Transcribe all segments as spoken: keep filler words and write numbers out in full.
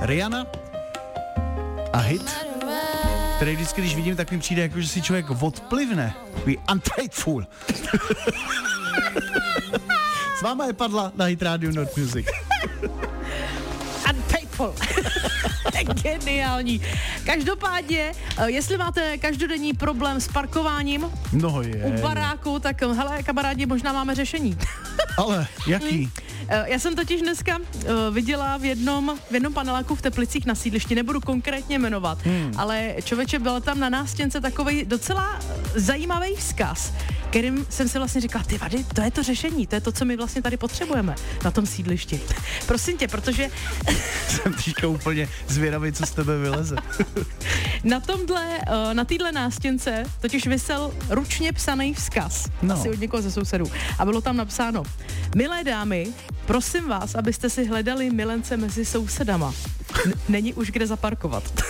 Rihanna a hit, který vždycky, když vidím, tak mi přijde jako, že si člověk odplivne. Takový Unfaithful. S váma je Padla na Hit Radio North Music. Unfaithful. Geniální. Každopádně, jestli máte každodenní problém s parkováním no je, u baráku, tak hele, kamarádi, možná máme řešení. Ale jaký? Já jsem totiž dneska uh, viděla v jednom, v jednom paneláku v Teplicích na sídlišti, nebudu konkrétně jmenovat, hmm. ale člověče, byl tam na nástěnce takovej docela zajímavý vzkaz, kterým jsem si vlastně říkala, ty vady, to je to řešení, to je to, co my vlastně tady potřebujeme na tom sídlišti. Prosím tě, protože... jsem teďka úplně zvědavý, co z tebe vyleze. na tomhle, uh, na téhle nástěnce totiž visel ručně psaný vzkaz, no. asi od někoho ze sousedů, a bylo tam napsáno: milé dámy, prosím vás, abyste si hledali milence mezi sousedama. N- není už kde zaparkovat.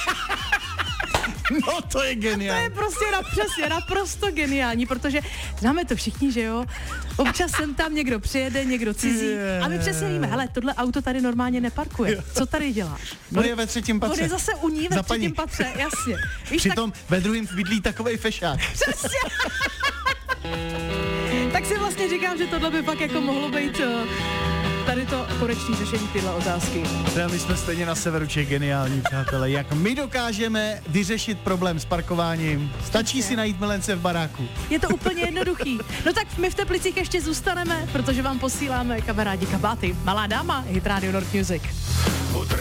No to je geniální. To je prostě na, přesně naprosto geniální, protože známe to všichni, že jo? Občas sem tam někdo přijede, někdo cizí a my přesně víme, hele, tohle auto tady normálně neparkuje. Co tady děláš? No je ve třetím patře. On je zase u ní ve Zapaní. třetím patře, jasně. Víš, přitom tak... ve druhém bydlí takovej fešák. Přesně. Tak si vlastně říkám, že tohle by pak jako mohlo být uh, tady to konečné řešení tyhle otázky. Teda my jsme stejně na severu Čech geniální, přátelé. Jak my dokážeme vyřešit problém s parkováním? Stačí si najít milence v baráku. Je to úplně jednoduchý. No tak my v Teplicích ještě zůstaneme, protože vám posíláme, kamarádi, kabáty. Malá dáma, Hit Radio North Music.